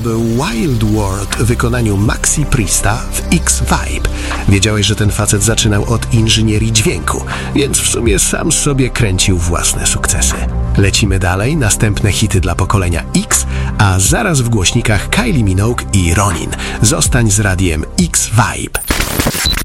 był Wild World w wykonaniu Maxi Priesta w X-Vibe. Wiedziałeś, że ten facet zaczynał od inżynierii dźwięku, więc w sumie sam sobie kręcił własne sukcesy. Lecimy dalej, następne hity dla pokolenia X, a zaraz w głośnikach Kylie Minogue i Ronin. Zostań z radiem X-Vibe.